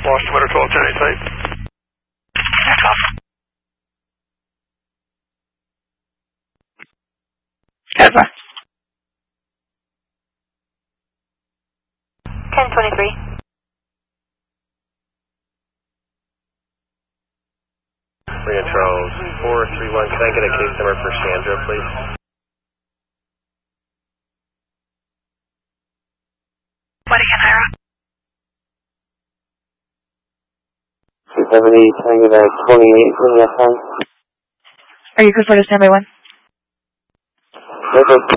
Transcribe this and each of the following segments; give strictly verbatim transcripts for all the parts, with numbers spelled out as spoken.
Lost Twitter twelve ten eight type. Back off. Over. ten twenty-three. Rio Charles four three one, can I get a case number for Chandra, please? What again, Ira? two seventy, can I get a twenty-eight from that time? Are you good for the standby one? Okay.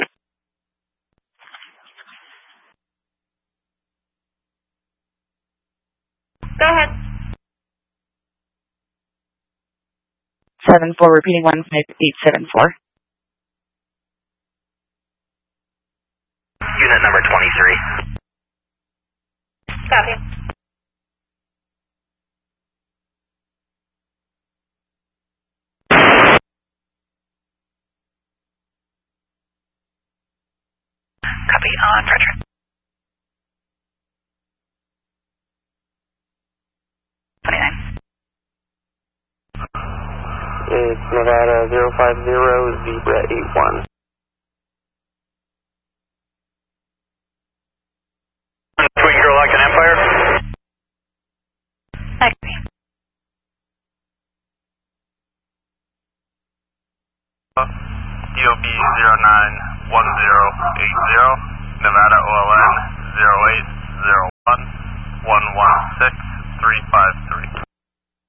Go ahead. seven four, repeating one five eight seven four. Unit number twenty-three. Copy. Copy on Frederick. twenty-nine. It's Nevada zero five zero, Zebra eight one. Twin Girl and Empire. Copy. D O B zero nine one zero eight zero, Nevada O L N zero eight zero one one one six three five three.